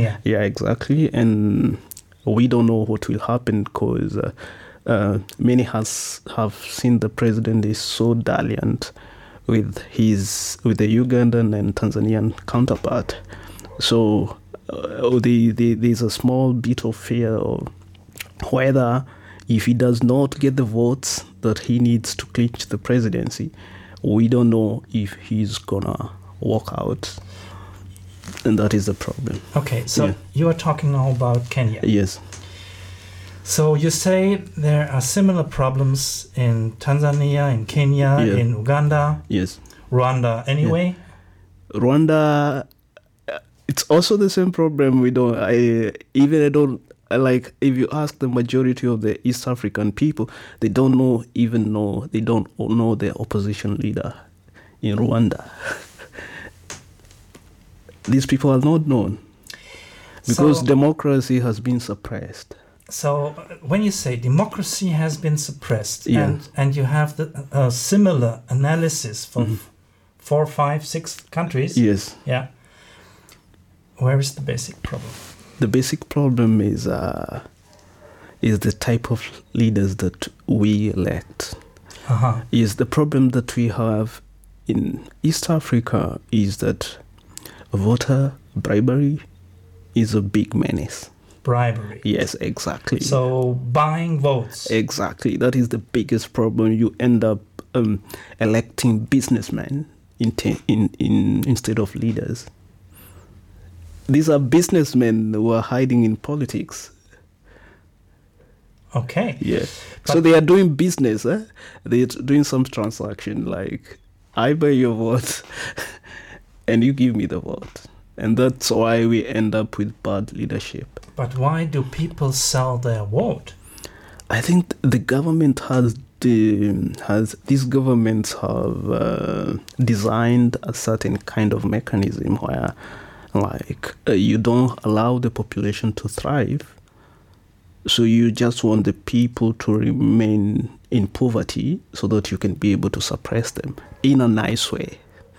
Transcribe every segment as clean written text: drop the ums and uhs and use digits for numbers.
Kenya. Yeah, exactly. And we don't know what will happen because many have seen the president is so dalliant with the Ugandan and Tanzanian counterpart. So there's a small bit of fear of whether if he does not get the votes that he needs to clinch the presidency, we don't know if he's gonna walk out. And that is the problem. Okay, so you are talking now about Kenya. Yes. So you say there are similar problems in Tanzania, in Kenya, in Uganda. Yes. Rwanda, anyway? Yeah. Rwanda, it's also the same problem. Like, if you ask the majority of the East African people, they don't know the opposition leader in Rwanda. These people are not known because democracy has been suppressed. So when you say democracy has been suppressed and you have the similar analysis for 4, 5, 6 countries. Yes. Yeah. Where is the basic problem? The basic problem is the type of leaders that we elect. Is the problem that we have in East Africa is that voter bribery is a big menace. Bribery. Yes, exactly. So buying votes. Exactly. That is the biggest problem. You end up electing businessmen instead of leaders. These are businessmen who are hiding in politics. Okay. Yeah. So they are doing business. They're doing some transaction like, I buy your vote and you give me the vote. And that's why we end up with bad leadership. But why do people sell their vote? I think the government these governments have designed a certain kind of mechanism where, like, you don't allow the population to thrive. So you just want the people to remain in poverty so that you can be able to suppress them in a nice way.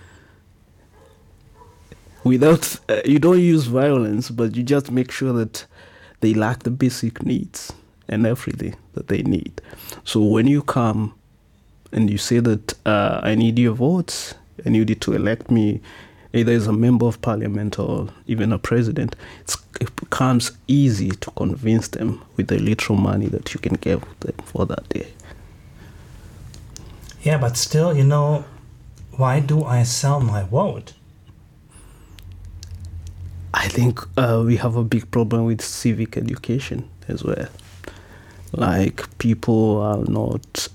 Without, you don't use violence, but you just make sure that they lack the basic needs and everything that they need. So when you come and you say that I need your votes, I need you to elect me either as a member of parliament or even a president, it becomes easy to convince them with the little money that you can give them for that day. Yeah, but still, why do I sell my vote? I think we have a big problem with civic education as well. Like, people are not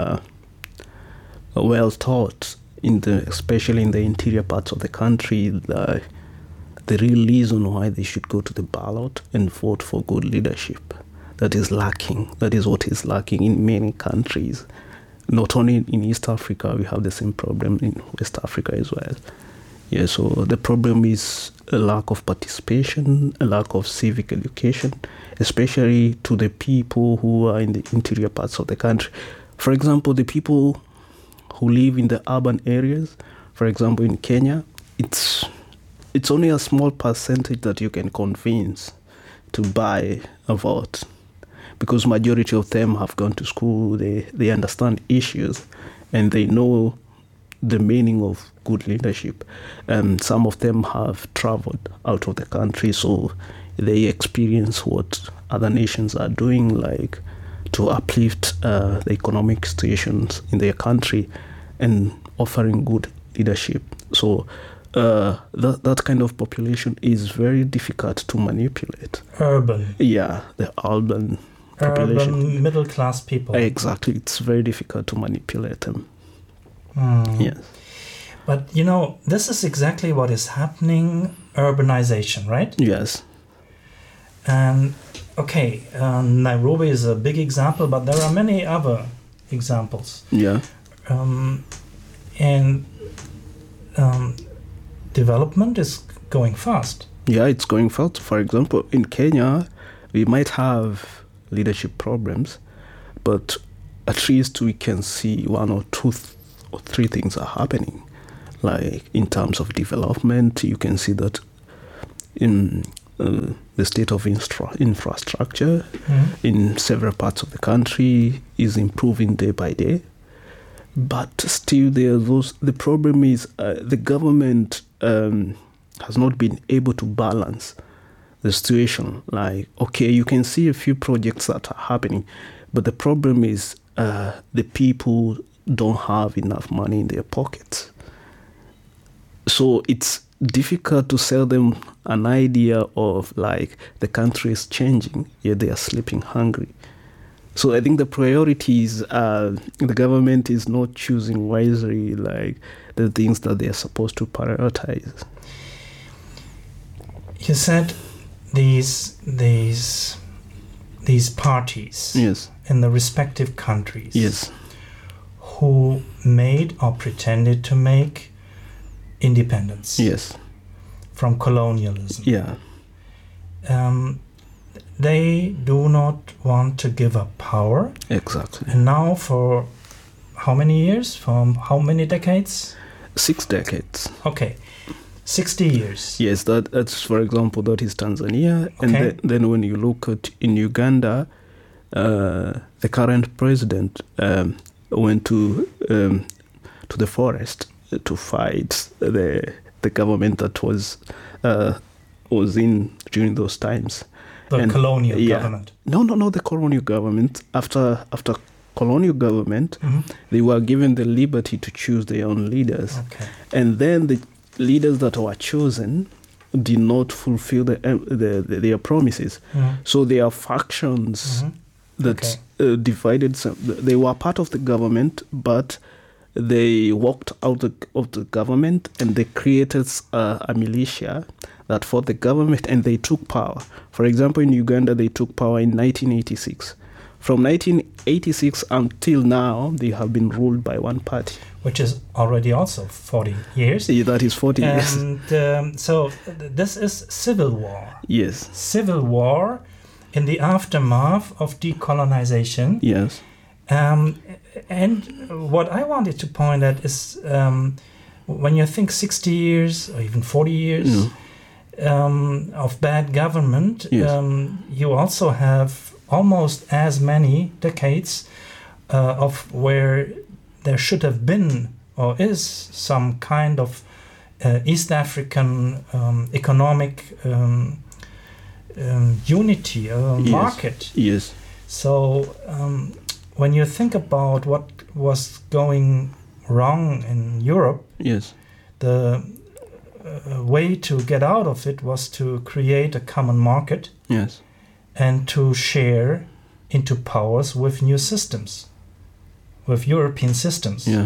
well taught, especially in the interior parts of the country, the real reason why they should go to the ballot and vote for good leadership. That is lacking. That is what is lacking in many countries. Not only in East Africa, we have the same problem in West Africa as well. Yeah, so the problem is a lack of participation, a lack of civic education, especially to the people who are in the interior parts of the country. For example, the people who live in the urban areas, for example, in Kenya, it's only a small percentage that you can convince to buy a vote, because majority of them have gone to school, they understand issues, and they know the meaning of good leadership. Some of them have traveled out of the country, so they experience what other nations are doing, like to uplift the economic situations in their country and offering good leadership. So that kind of population is very difficult to manipulate. Urban. Yeah, the urban population. Urban middle-class people. Exactly. It's very difficult to manipulate them. Yes. But, this is exactly what is happening, urbanization, right? Yes. And, Nairobi is a big example, but there are many other examples. Yeah. And development is going fast. Yeah, it's going fast. For example, in Kenya, we might have leadership problems, but at least we can see 1 or 2 or 3 things are happening. Like, in terms of development, you can see that in the state of infrastructure in several parts of the country is improving day by day. But still, the problem is the government has not been able to balance the situation. Like, okay, you can see a few projects that are happening, but the problem is the people don't have enough money in their pockets. So it's difficult to sell them an idea of like the country is changing, yet they are sleeping hungry. So I think the priorities, the government is not choosing wisely, like the things that they are supposed to prioritize. You said these parties, yes, in the respective countries, yes, who made or pretended to make independence, yes, from colonialism. yeah. They do not want to give up power. Exactly. And now for how many years? For how many decades? 6 decades. Okay. 60 years. Yes, that's, for example, that is Tanzania. Okay. And then when you look at in Uganda, the current president went to the forest to fight the government that was in during those times. The colonial government. No, the colonial government. After colonial government, they were given the liberty to choose their own leaders. Okay. And then the leaders that were chosen did not fulfill their promises. So there are factions that divided. They were part of the government, but they walked out of the government and they created a militia that fought the government, and they took power. For example, in Uganda, they took power in 1986. From 1986 until now, they have been ruled by one party. Which is already also 40 years. Yeah, that is 40 years. And so this is civil war. Yes. Civil war in the aftermath of decolonization. Yes. And what I wanted to point at is when you think 60 years or even 40 years of bad government, you also have almost as many decades of where there should have been or is some kind of East African economic unity, market. Yes. So when you think about what was going wrong in Europe, yes, the way to get out of it was to create a common market, yes, and to share into powers with new systems, with European systems. yeah.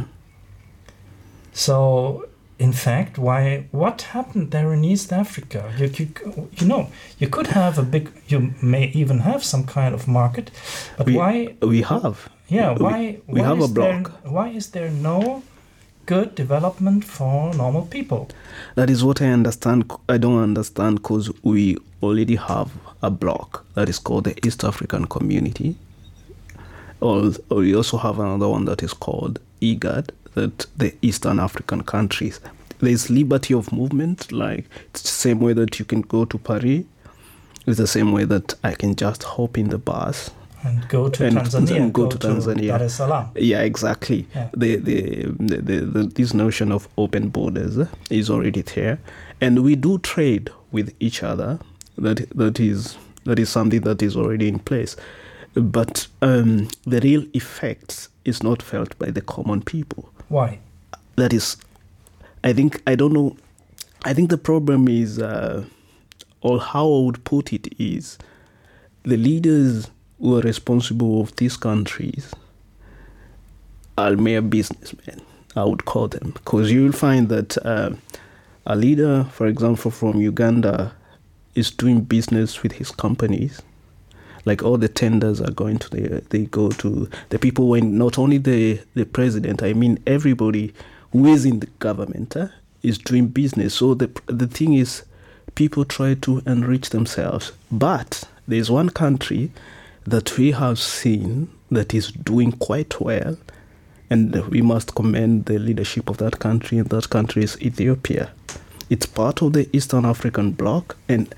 So, in fact, what happened there in East Africa? You could have you may even have some kind of market, but why? We have. Yeah, why? We have a block. Why is there no good development for normal people? That is what I understand. I don't understand because we already have a block that is called the East African Community. Or we also have another one that is called IGAD, that the Eastern African countries. There's liberty of movement, like it's the same way that you can go to Paris. It's the same way that I can just hop in the bus and go to Tanzania. And go to Tanzania. Dar es Salaam. Yeah, exactly. Yeah. This notion of open borders is already there, and we do trade with each other. That is something that is already in place, but the real effects is not felt by the common people. Why? That is, I don't know. I think the problem is, or how I would put it is, the leaders who are responsible of these countries are mere businessmen, I would call them. Because you will find that a leader, for example, from Uganda is doing business with his companies. Like all the tenders are going to they go to the people, when not only the president, I mean everybody who is in the government is doing business. So the thing is, people try to enrich themselves. But there's one country that we have seen that is doing quite well, and we must commend the leadership of that country, and that country is Ethiopia. It's part of the Eastern African bloc, and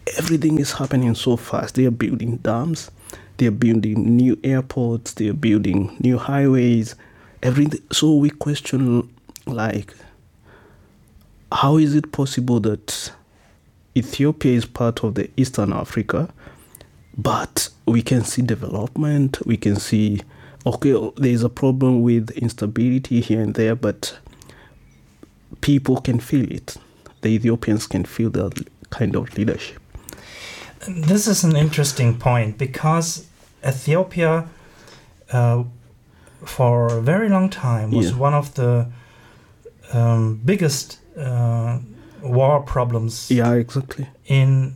everything is happening so fast. They are building dams, they are building new airports, they are building new highways, everything. So we question, like, how is it possible that Ethiopia is part of the Eastern Africa, but we can see development, we can see, okay, there is a problem with instability here and there, but people can feel it. The Ethiopians can feel that kind of leadership. This is an interesting point, because Ethiopia, for a very long time, was one of the biggest war problems. Yeah, exactly. In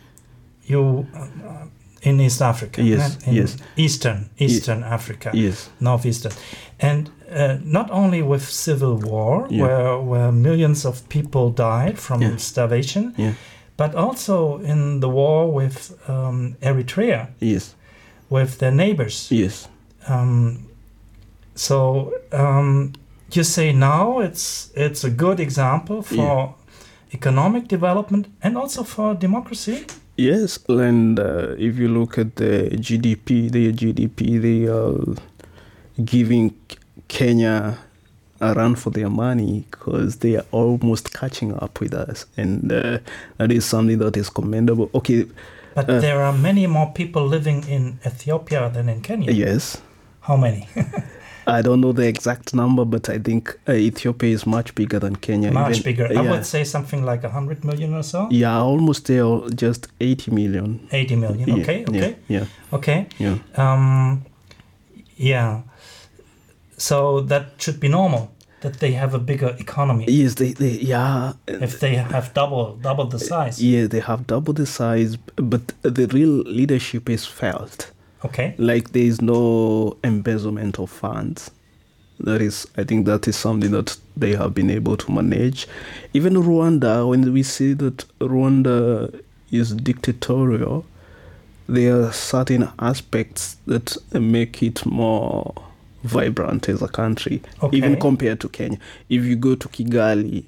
East Africa. Yes, yes. Eastern Africa. Yes. Northeastern. And not only with civil war, where millions of people died from starvation, but also in the war with Eritrea. Yes. With their neighbors. Yes. So you say now it's a good example for economic development and also for democracy? Yes, and if you look at the GDP, they are giving Kenya a run for their money because they are almost catching up with us, and that is something that is commendable. Okay, but there are many more people living in Ethiopia than in Kenya. Yes. How many? I don't know the exact number, but I think Ethiopia is much bigger than Kenya. Much bigger. I would say something like 100 million or so. Yeah, almost there, just 80 million. 80 million. Okay. Yeah. Okay. Yeah. Yeah. So that should be normal, that they have a bigger economy. Yes, they if they have double the size. Yeah, they have double the size, but the real leadership is felt. Okay. Like there is no embezzlement of funds. I think that is something that they have been able to manage. Even Rwanda, when we see that Rwanda is dictatorial, there are certain aspects that make it more vibrant as a country, even compared to Kenya. If you go to Kigali,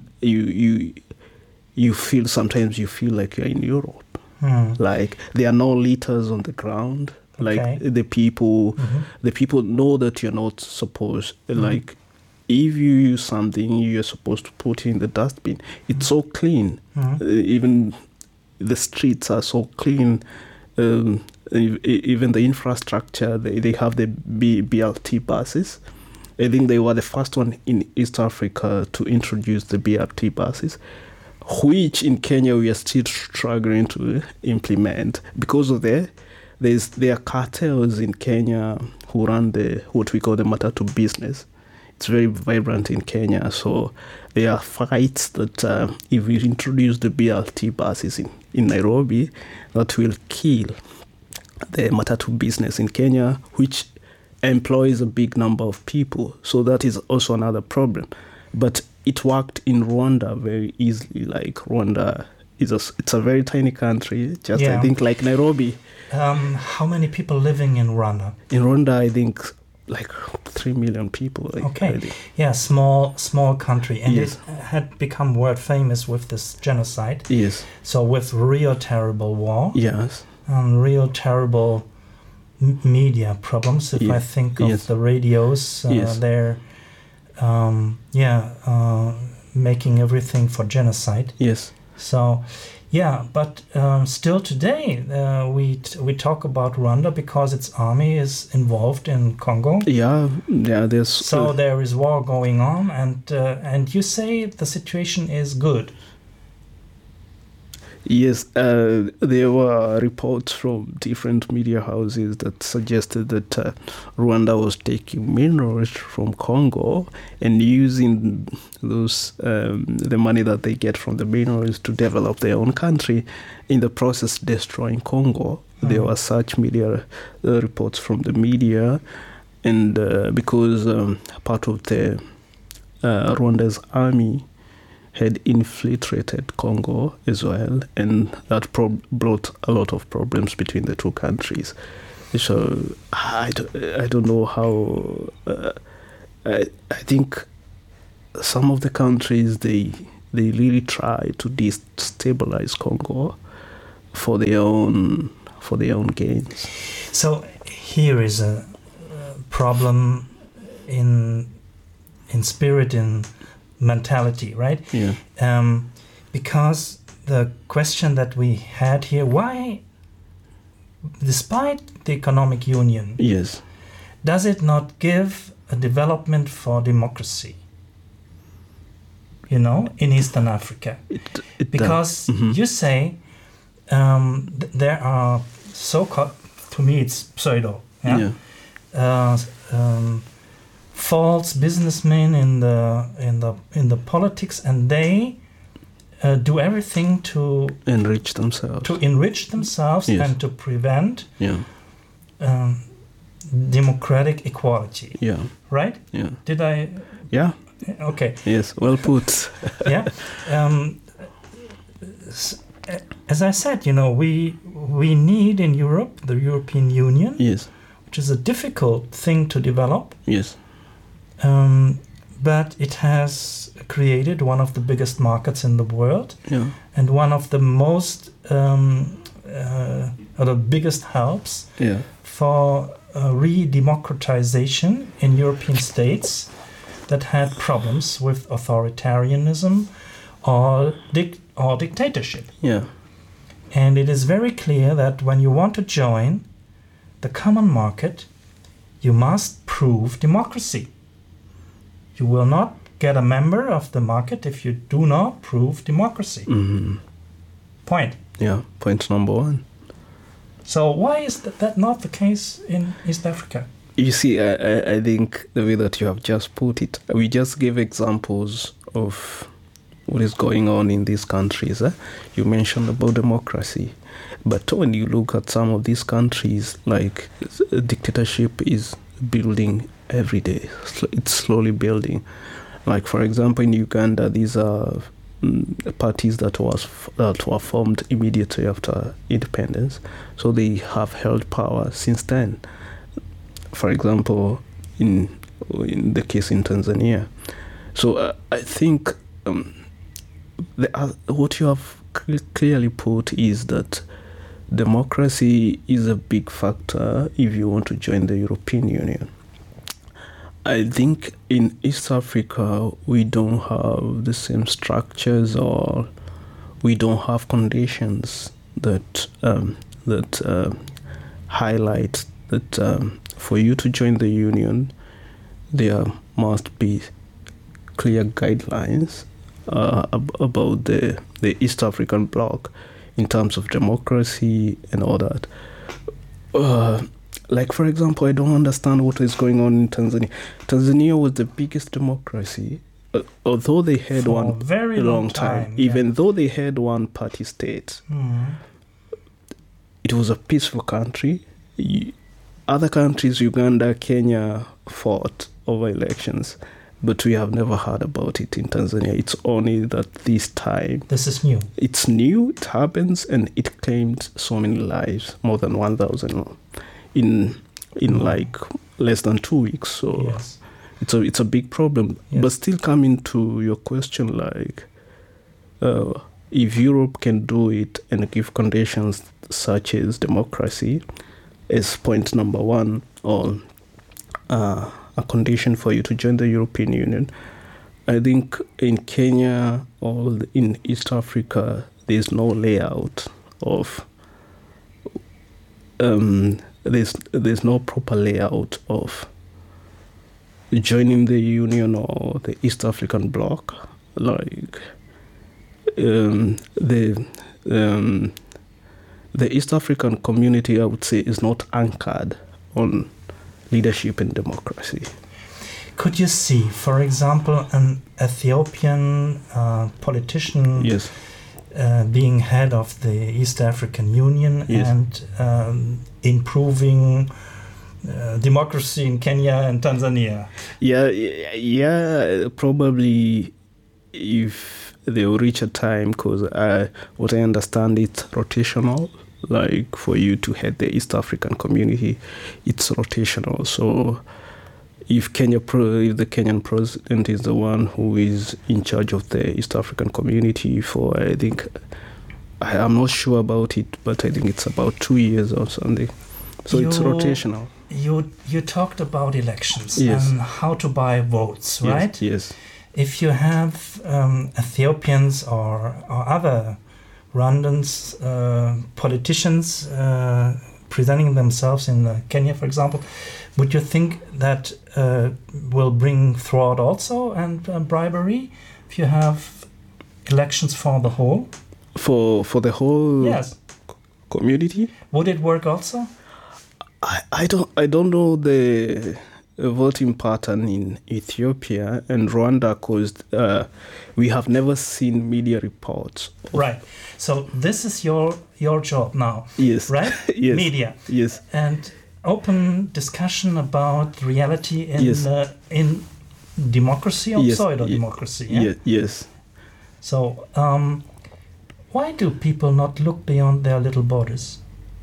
you feel like you're in Europe. Like there are no litters on the ground. Like the people know that you're not supposed. Like if you use something, you're supposed to put it in the dustbin. It's so clean. Even the streets are so clean. Even the infrastructure, they have the BRT buses. I think they were the first one in East Africa to introduce the BRT buses, which in Kenya we are still struggling to implement because of there are cartels in Kenya who run what we call the matatu business. It's very vibrant in Kenya, so there are fights that if we introduce the BRT buses in Nairobi, that will kill the matatu business in Kenya, which employs a big number of people. So that is also another problem. But it worked in Rwanda very easily. Like Rwanda it's a very tiny country, I think like Nairobi. How many people living in Rwanda? In Rwanda, I think like 3 million people. Yeah, small country, and it had become world famous with this genocide. Yes. So with real terrible war. Yes. And real terrible media problems. If I think of the radios, they're making everything for genocide. Yes. So, but still today we talk about Rwanda because its army is involved in Congo. There's so there is war going on, and you say the situation is good. Yes, there were reports from different media houses that suggested that Rwanda was taking minerals from Congo and using those the money that they get from the minerals to develop their own country, in the process destroying Congo. There were such media reports from the media, and because part of the Rwanda's army had infiltrated Congo as well, and that brought a lot of problems between the two countries. So I don't know how. I think some of the countries they really try to destabilize Congo, for their own gains. So here is a problem in spirit, in mentality, right? Yeah. Because the question that we had here, why, despite the economic union, yes, does it not give a development for democracy? In Eastern Africa, because you say there are so-called, to me it's pseudo, false businessmen in the politics, and they do everything to enrich themselves, yes, and to prevent democratic equality. Yeah. Right? Yeah. Did I? Yeah. Okay. Yes. Well put. Yeah. As I said, we need in Europe the European Union. Yes. Which is a difficult thing to develop. Yes. But it has created one of the biggest markets in the world. Yeah. And one of the most or the biggest helps for re-democratization in European states that had problems with authoritarianism or dictatorship. Yeah. And it is very clear that when you want to join the common market, you must prove democracy. You will not get a member of the market if you do not prove democracy. Mm-hmm. Point. Yeah, point number one. So why is that not the case in East Africa? You see, I think the way that you have just put it, we just gave examples of what is going on in these countries. You mentioned about democracy. But when you look at some of these countries, like dictatorship is building every day. It's slowly building. Like, for example, in Uganda, these are parties that were formed immediately after independence. So they have held power since then. For example, in the case in Tanzania. So I think what you have clearly put is that democracy is a big factor if you want to join the European Union. I think in East Africa we don't have the same structures, or we don't have conditions that highlight that for you to join the union there must be clear guidelines about the East African bloc in terms of democracy and all that. Like, for example, I don't understand what is going on in Tanzania. Tanzania was the biggest democracy, although they had for one a very long time. Even though they had one party state, it was a peaceful country. Other countries, Uganda, Kenya, fought over elections, but we have never heard about it in Tanzania. It's only that this time. This is new. It's new, it happens, and it claimed so many lives, more than 1,000 in like less than 2 weeks. So yes. It's a big problem. Yes. But still coming to your question, like if Europe can do it and give conditions such as democracy as point number one, or a condition for you to join the European Union, I think in Kenya or in East Africa there's no layout of there's no proper layout of joining the Union or the East African bloc. Like the East African community, I would say, is not anchored on leadership and democracy. Could you see, for example, an Ethiopian politician yes. Being head of the East African Union yes. and improving democracy in Kenya and Tanzania? Yeah, probably if they will reach a time, because what I understand, it's rotational. Like, for you to head the East African community, it's rotational. So if the Kenyan president is the one who is in charge of the East African community for, I think, I'm not sure about it, but I think it's about 2 years or something. So it's rotational. You talked about elections Yes. and how to buy votes, right? Yes. If you have Ethiopians or other Rwandans, politicians presenting themselves in Kenya, for example, would you think that will bring fraud also and bribery if you have elections for the whole? For the whole Yes. community? Would it work also? I don't know the voting pattern in Ethiopia and Rwanda because we have never seen media reports. Right. So this is your job now. Yes. Right? Yes. Media. Yes. And open discussion about reality in Yes. In democracy or Yes. pseudo-democracy. Yeah? Yes. So why do people not look beyond their little borders?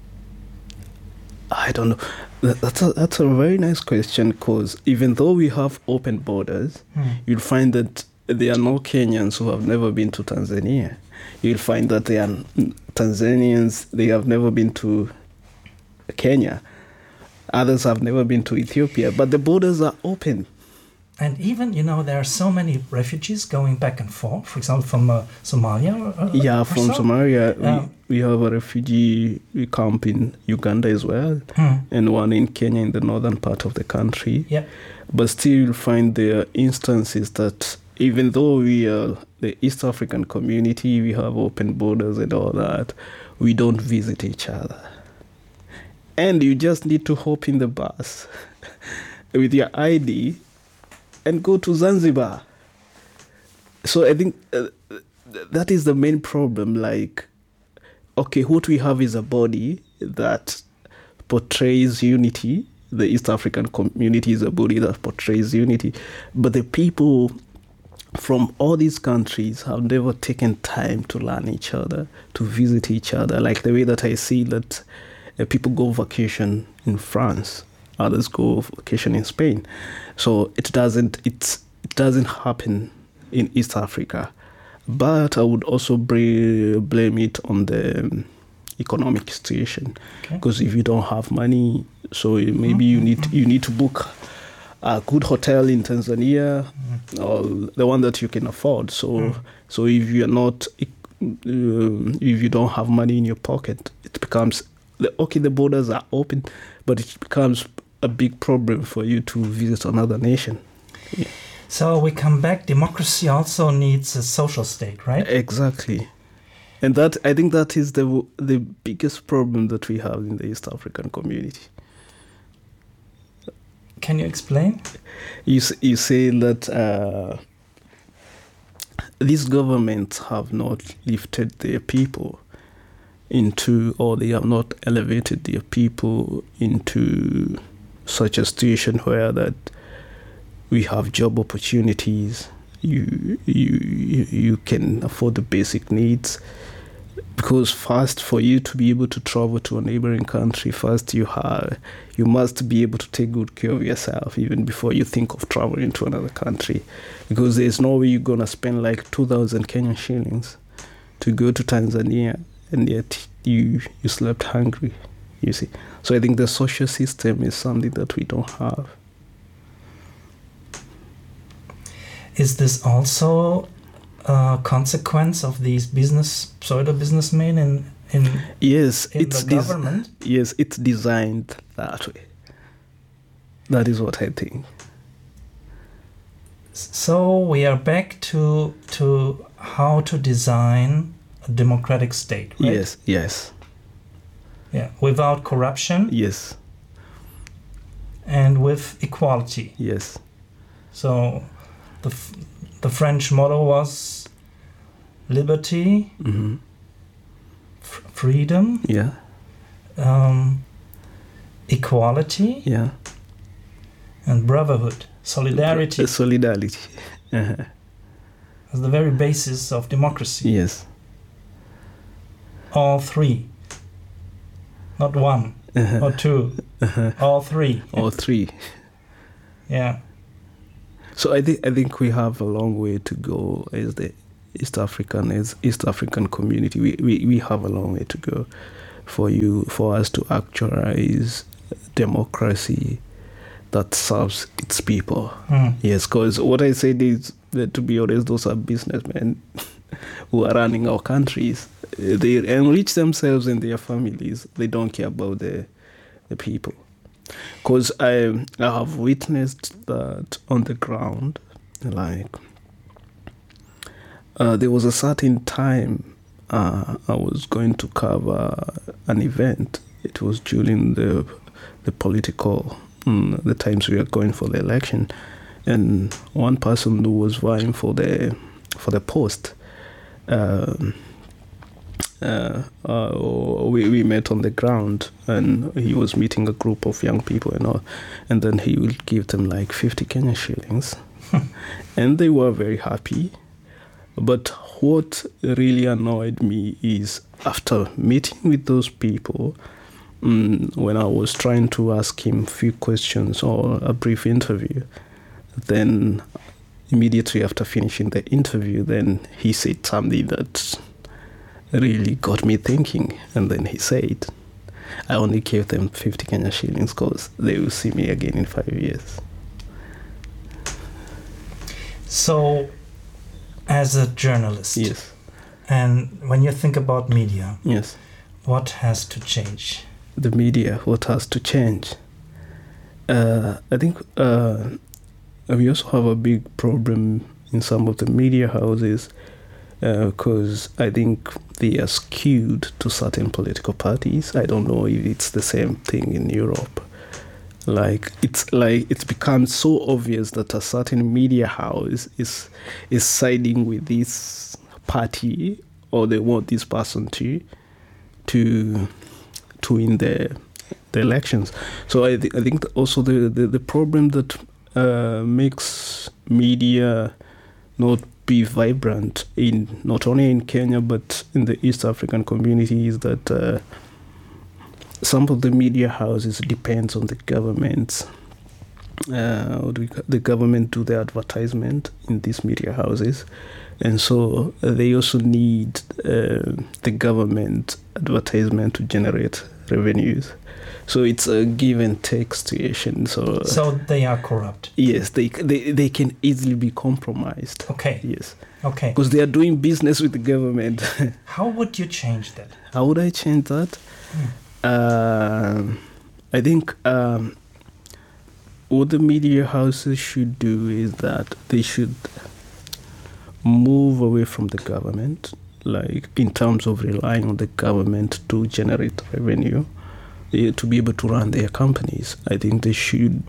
I don't know. That's a very nice question because even though we have open borders, you'll find that there are no Kenyans who have never been to Tanzania. You'll find that there are Tanzanians, they have never been to Kenya. Others have never been to Ethiopia, but the borders are open. And even, there are so many refugees going back and forth, for example, from Somalia. From so? Somalia. We have a refugee camp in Uganda as well, and one in Kenya in the northern part of the country. Yeah. But still you'll find there are instances that even though we are the East African community, we have open borders and all that, we don't visit each other. And you just need to hop in the bus with your ID and go to Zanzibar. So I think that is the main problem. Like, okay, what we have is a body that portrays unity. The East African community is a body that portrays unity. But the people from all these countries have never taken time to learn each other, to visit each other. Like the way that I see that people go vacation in France, others go vacation in Spain. So it doesn't happen in East Africa. But I would also blame it on the economic situation, because if you don't have money, so maybe you need to book a good hotel in Tanzania, or the one that you can afford. So if you're not, if you don't have money in your pocket, it becomes the borders are open, but it becomes a big problem for you to visit another nation. Yeah. So we come back. Democracy also needs a social state, right? Exactly, and that I think that is the biggest problem that we have in the East African community. Can you explain? You say that these governments have not lifted their people into, or they have not elevated their people into such a situation where that we have job opportunities, you can afford the basic needs. Because first, for you to be able to travel to a neighboring country, first you must be able to take good care of yourself even before you think of traveling to another country. Because there's no way you're going to spend like 2,000 Kenyan shillings to go to Tanzania, and yet you slept hungry, you see. So I think the social system is something that we don't have. Is this also a consequence of these pseudo-businessmen in the government? Yes, it's designed that way. That is what I think. So we are back to how to design a democratic state, right? Yes. Yeah, without corruption. Yes. And with equality. Yes. So the French motto was liberty, freedom, equality, and brotherhood, solidarity. Solidarity. As the very basis of democracy. Yes. All three. Not one or two. All three. All three. Yeah. So I think we have a long way to go East African community, we have a long way to go for us to actualize democracy that serves its people. Yes, because what I said is that, to be honest, those are businessmen who are running our countries. They enrich themselves and their families. They don't care about the people. Because I have witnessed that on the ground. Like, there was a certain time I was going to cover an event. It was during the political, the times we were going for the election, and one person who was vying for the post, we met on the ground, and he was meeting a group of young people and all, and then he would give them like 50 Kenya shillings, and they were very happy. But what really annoyed me is, after meeting with those people, when I was trying to ask him a few questions or a brief interview, then immediately after finishing the interview, then he said something that really got me thinking. And then he said, I only gave them 50 Kenya shillings because they will see me again in 5 years. So, as a journalist, yes, and when you think about media, yes, what has to change? The media, what has to change? I think we also have a big problem in some of the media houses, because I think they are skewed to certain political parties. I don't know if it's the same thing in Europe. It's become so obvious that a certain media house is siding with this party, or they want this person to win the elections. So I think also the problem that makes media not be vibrant not only in Kenya but in the East African community is that some of the media houses depends on the government. The government do the advertisement in these media houses, and so they also need the government advertisement to generate revenues. So it's a give and take situation. So they are corrupt. Yes, they can easily be compromised. Okay. Yes. Okay. Because they are doing business with the government. How would you change that? How would I change that? I think what the media houses should do is that they should move away from the government, like in terms of relying on the government to generate revenue, to be able to run their companies. I think they should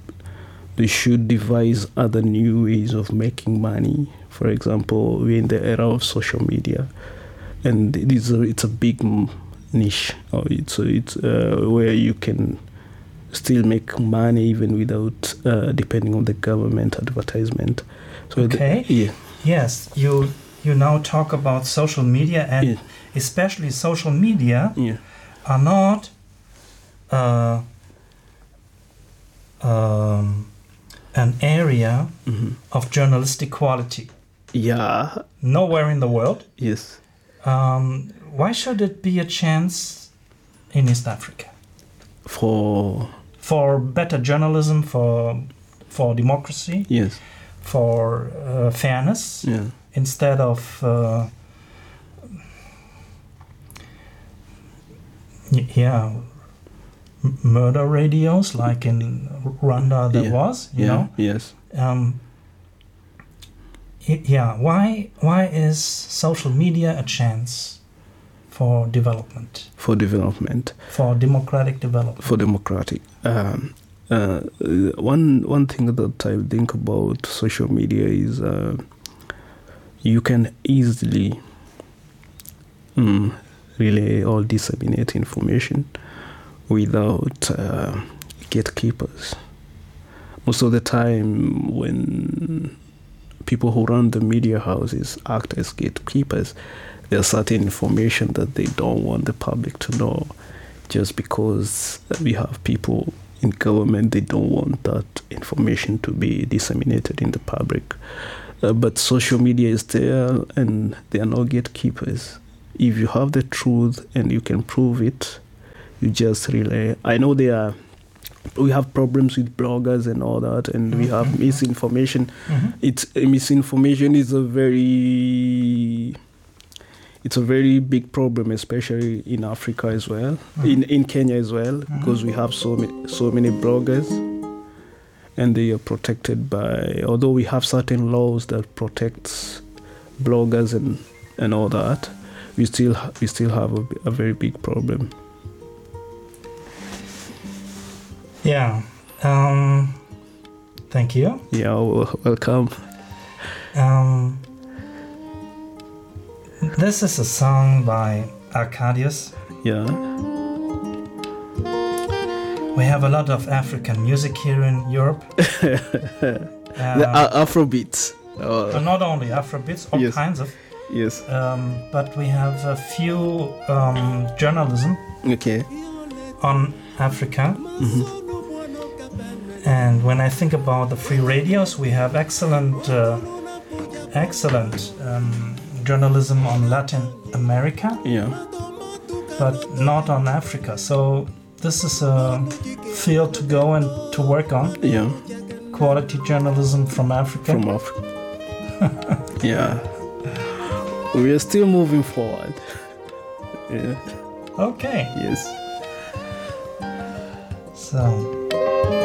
devise other new ways of making money. For example, we're in the era of social media, and it's a big niche, or it's where you can still make money even without depending on the government advertisement. So okay. Yes, you now talk about social media, and especially social media are not an area of journalistic quality. Yeah. Nowhere in the world. Yes. Why should it be a chance in East Africa? For better journalism, for democracy. Yes. For fairness. Yeah. Instead of murder radios like in Rwanda there was, you know. Yes. Why is social media a chance for development? For democratic development. For democratic. One thing that I think about social media is you can easily relay or disseminate information without gatekeepers. Most of the time when people who run the media houses act as gatekeepers, there's certain information that they don't want the public to know, just because we have people in government, they don't want that information to be disseminated in the public. But social media is there, and they are no gatekeepers. If you have the truth and you can prove it, you just relay. I know we have problems with bloggers and all that, and we have misinformation. Misinformation is a very big problem, especially in Africa as well, in Kenya as well, because we have so many bloggers, and they are protected by. Although we have certain laws that protects bloggers and all that, we still have a very big problem. Yeah. Thank you. Yeah, welcome. This is a song by Arcadius. Yeah. We have a lot of African music here in Europe. The Afrobeats. Not only Afrobeats, all kinds of. Yes. But we have a few journalism on Africa. And when I think about the free radios, we have excellent journalism on Latin America, but not on Africa. So this is a field to go and to work on. Yeah. Quality journalism from Africa. Yeah. We are still moving forward. Yeah. Okay. Yes. So